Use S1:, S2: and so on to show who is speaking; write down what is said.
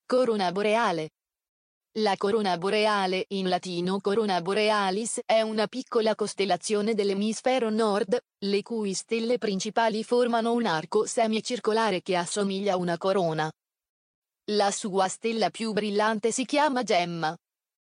S1: Corona boreale. La corona boreale, in latino Corona borealis, è una piccola costellazione dell'emisfero nord, le cui stelle principali formano un arco semicircolare che assomiglia a una corona. La sua stella più brillante si chiama Gemma,